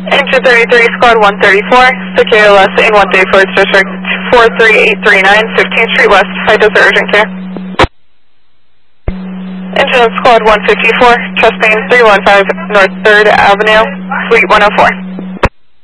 Engine 33, Squad 134, to KLS in 134, District 43839, 15th Street West, High Desert Urgent Care. Engine Squad 154, chest main 315 North 3rd Avenue, Suite 104.